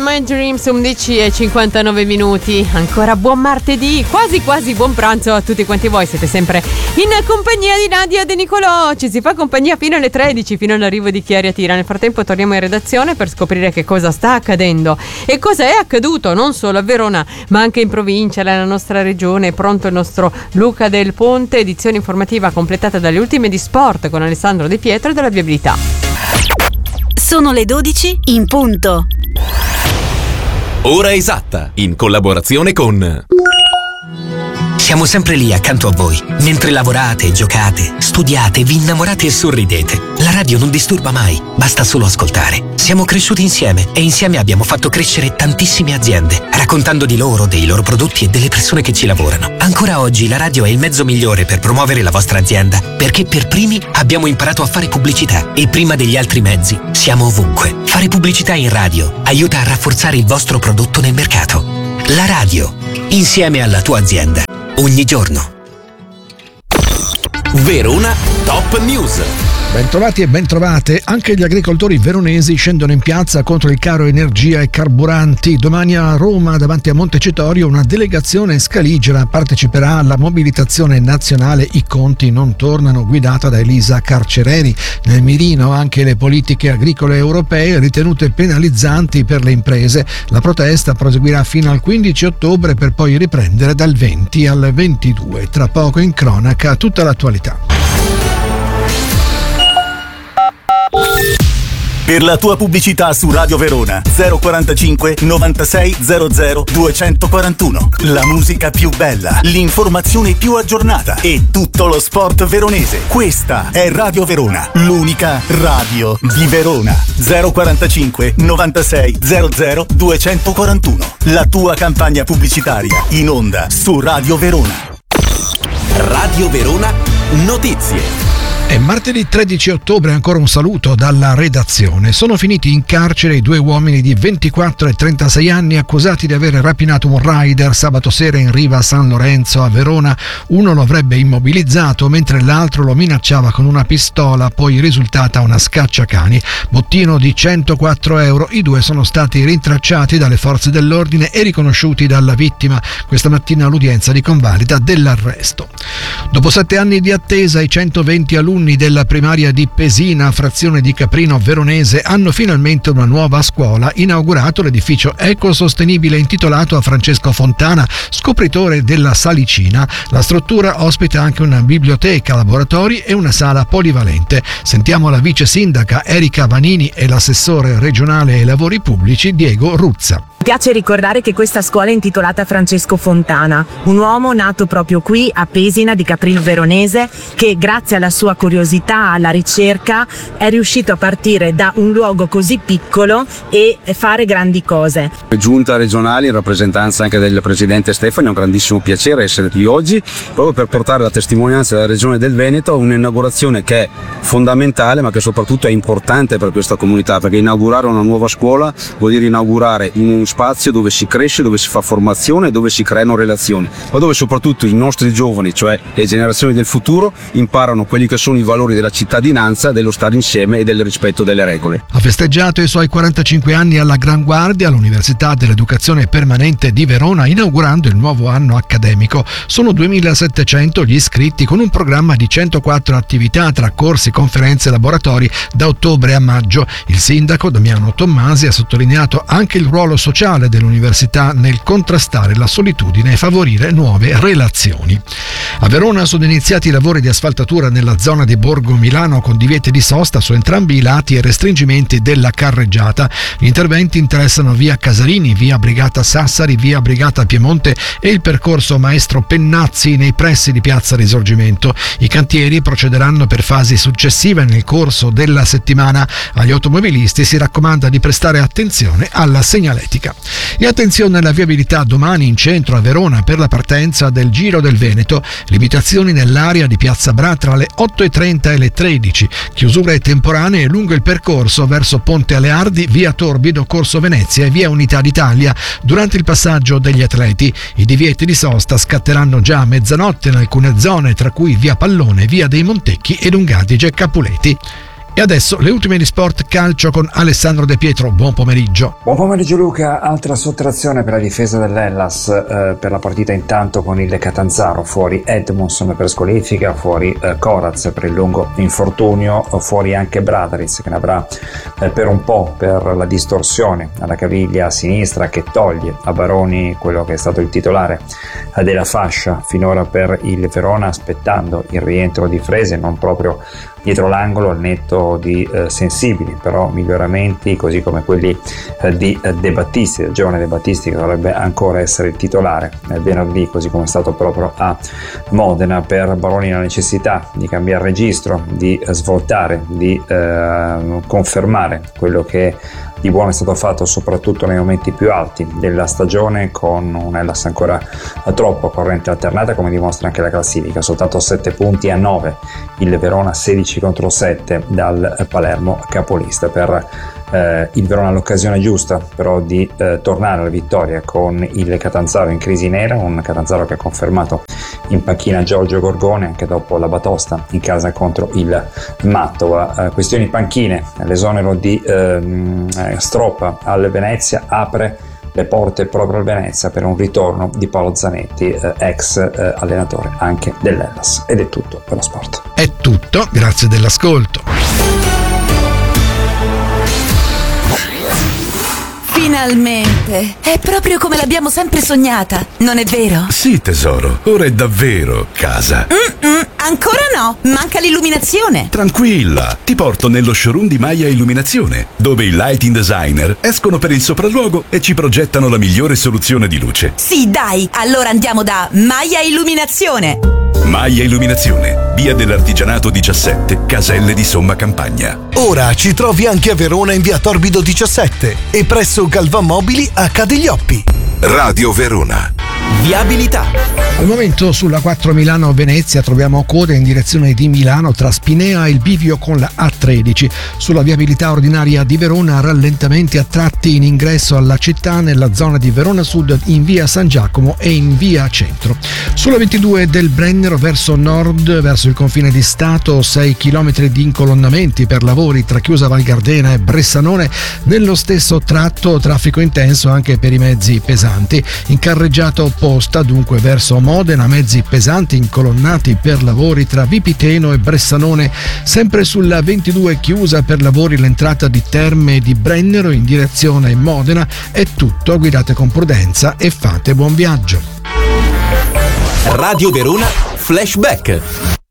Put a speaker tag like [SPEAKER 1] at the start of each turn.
[SPEAKER 1] My Dreams, 11:59. Ancora buon martedì, quasi buon pranzo a tutti quanti voi. Siete sempre in compagnia di Nadia De Nicolò. Ci si fa compagnia fino alle 13, fino all'arrivo di Chiari a Tira. Nel frattempo torniamo in redazione per scoprire che cosa sta accadendo e cosa è accaduto non solo a Verona ma anche in provincia, nella nostra regione. È pronto il nostro Luca Del Ponte, edizione informativa completata dalle ultime di sport con Alessandro De Pietro e della viabilità.
[SPEAKER 2] Sono le 12 in punto.
[SPEAKER 3] Ora esatta, in collaborazione con...
[SPEAKER 4] Siamo sempre lì accanto a voi, mentre lavorate, giocate, studiate, vi innamorate e sorridete. La radio non disturba mai, basta solo ascoltare. Siamo cresciuti insieme e insieme abbiamo fatto crescere tantissime aziende, raccontando di loro, dei loro prodotti e delle persone che ci lavorano. Ancora oggi la radio è il mezzo migliore per promuovere la vostra azienda, perché per primi abbiamo imparato a fare pubblicità e prima degli altri mezzi siamo ovunque. Fare pubblicità in radio aiuta a rafforzare il vostro prodotto nel mercato. La radio, insieme alla tua azienda. Ogni giorno.
[SPEAKER 3] Verona Top News.
[SPEAKER 5] Bentrovati e bentrovate. Anche gli agricoltori veronesi scendono in piazza contro il caro energia e carburanti. Domani a Roma, davanti a Montecitorio, una delegazione scaligera parteciperà alla mobilitazione nazionale I conti non tornano, guidata da Elisa Carcereri. Nel mirino anche le politiche agricole europee ritenute penalizzanti per le imprese. La protesta proseguirà fino al 15 ottobre per poi riprendere dal 20 al 22. Tra poco in cronaca tutta l'attualità.
[SPEAKER 6] Per la tua pubblicità su Radio Verona 045 96 00 241. La musica più bella, l'informazione più aggiornata e tutto lo sport veronese. Questa è Radio Verona, l'unica radio di Verona. 045 96 00 241. La tua campagna pubblicitaria in onda su Radio Verona.
[SPEAKER 3] Radio Verona Notizie.
[SPEAKER 5] È martedì 13 ottobre, ancora un saluto dalla redazione. Sono finiti in carcere i due uomini di 24 e 36 anni accusati di aver rapinato un rider sabato sera in riva San Lorenzo a Verona. Uno lo avrebbe immobilizzato mentre l'altro lo minacciava con una pistola, poi risultata una scacciacani. Bottino di 104 euro. I due sono stati rintracciati dalle forze dell'ordine e riconosciuti dalla vittima. Questa mattina l'udienza di convalida dell'arresto. Dopo 7 anni di attesa, i 120 alunni della primaria di Pesina, frazione di Caprino Veronese, hanno finalmente una nuova scuola. Inaugurato l'edificio ecosostenibile intitolato a Francesco Fontana, scopritore della Salicina. La struttura ospita anche una biblioteca, laboratori e una sala polivalente. Sentiamo la vice sindaca Erika Vanini e l'assessore regionale ai lavori pubblici Diego Ruzza.
[SPEAKER 7] Mi piace ricordare che questa scuola è intitolata a Francesco Fontana, un uomo nato proprio qui a Pesina di Caprino Veronese, che grazie alla sua curiosità, alla ricerca, è riuscito a partire da un luogo così piccolo e fare grandi cose.
[SPEAKER 8] Giunta regionale in rappresentanza anche del presidente Stefani, è un grandissimo piacere essere qui oggi proprio per portare la testimonianza della regione del Veneto a un'inaugurazione che è fondamentale ma che soprattutto è importante per questa comunità, perché inaugurare una nuova scuola vuol dire inaugurare uno spazio dove si cresce, dove si fa formazione, dove si creano relazioni, ma dove soprattutto i nostri giovani, cioè le generazioni del futuro, imparano quelli che sono i valori della cittadinanza, dello stare insieme e del rispetto delle regole.
[SPEAKER 5] Ha festeggiato i suoi 45 anni alla Gran Guardia all'Università dell'Educazione Permanente di Verona, inaugurando il nuovo anno accademico. Sono 2.700 gli iscritti con un programma di 104 attività tra corsi, conferenze e laboratori da ottobre a maggio. Il sindaco Damiano Tommasi ha sottolineato anche il ruolo sociale dell'università nel contrastare la solitudine e favorire nuove relazioni. A Verona sono iniziati i lavori di asfaltatura nella zona di Borgo Milano con divieti di sosta su entrambi i lati e restringimenti della carreggiata. Gli interventi interessano via Casarini, via Brigata Sassari, via Brigata Piemonte e il percorso Maestro Pennazzi nei pressi di piazza Risorgimento. I cantieri procederanno per fasi successive nel corso della settimana. Agli automobilisti si raccomanda di prestare attenzione alla segnaletica. E attenzione alla viabilità domani in centro a Verona per la partenza del Giro del Veneto. Limitazioni nell'area di Piazza Bra tra le 8:30 e le 13. Chiusure temporanee lungo il percorso verso Ponte Aleardi, via Torbido, Corso Venezia e via Unità d'Italia. Durante il passaggio degli atleti, i divieti di sosta scatteranno già a mezzanotte in alcune zone, tra cui via Pallone, via dei Montecchi ed Ungadige Capuleti. E adesso le ultime di Sport Calcio con Alessandro De Pietro. Buon pomeriggio.
[SPEAKER 9] Buon pomeriggio Luca. Altra sottrazione per la difesa dell'Hellas per la partita intanto con il Catanzaro. Fuori Edmondson per squalifica, fuori Korac per il lungo infortunio, fuori anche Bradaric che ne avrà per un po' per la distorsione alla caviglia sinistra che toglie a Baroni quello che è stato il titolare della fascia finora per il Verona, aspettando il rientro di Frese, non proprio dietro l'angolo, al netto di sensibili però miglioramenti, così come quelli di De Battisti, del giovane De Battisti, che dovrebbe ancora essere il titolare venerdì, così come è stato proprio a Modena. Per Baroni la necessità di cambiare registro, di svoltare, di confermare quello che di buono è stato fatto soprattutto nei momenti più alti della stagione, con un Hellas ancora troppo corrente alternata, come dimostra anche la classifica. Soltanto 7 punti a 9 il Verona, 16 contro 7 dal Palermo capolista. Per il Verona l'occasione giusta però di tornare alla vittoria con il Catanzaro in crisi nera, un Catanzaro che ha confermato in panchina Giorgio Gorgone anche dopo la batosta in casa contro il Mantova. Questioni panchine, l'esonero di Stroppa al Venezia apre le porte proprio al Venezia per un ritorno di Paolo Zanetti, ex allenatore anche dell'Hellas. Ed è tutto per lo sport.
[SPEAKER 5] È tutto, grazie dell'ascolto.
[SPEAKER 10] Finalmente! È proprio come l'abbiamo sempre sognata, non è vero?
[SPEAKER 11] Sì, tesoro, ora è davvero casa.
[SPEAKER 10] Ancora no, manca l'illuminazione.
[SPEAKER 11] Tranquilla, ti porto nello showroom di Maya Illuminazione, dove i lighting designer escono per il sopralluogo e ci progettano la migliore soluzione di luce.
[SPEAKER 10] Sì, dai, allora andiamo da Maya Illuminazione.
[SPEAKER 11] Maya Illuminazione, via dell'Artigianato 17, Caselle di Somma Campagna.
[SPEAKER 12] Ora ci trovi anche a Verona in via Torbido 17 e presso Galvan Mobili a Cadiglioppi.
[SPEAKER 3] Radio Verona. Viabilità.
[SPEAKER 5] Al momento sulla 4 Milano-Venezia troviamo code in direzione di Milano tra Spinea e il bivio con la A13. Sulla viabilità ordinaria di Verona rallentamenti a tratti in ingresso alla città nella zona di Verona Sud in via San Giacomo e in via Centro. Sulla 22 del Brennero verso nord, verso il confine di Stato, 6 km di incolonnamenti per lavori tra Chiusa Val Gardena e Bressanone. Nello stesso tratto traffico intenso anche per i mezzi pesanti. In carreggiata opposta, dunque verso Modena, mezzi pesanti incolonnati per lavori tra Vipiteno e Bressanone. Sempre sulla 22 chiusa per lavori l'entrata di Terme di Brennero in direzione Modena. È tutto, guidate con prudenza e fate buon viaggio.
[SPEAKER 3] Radio Verona Flashback.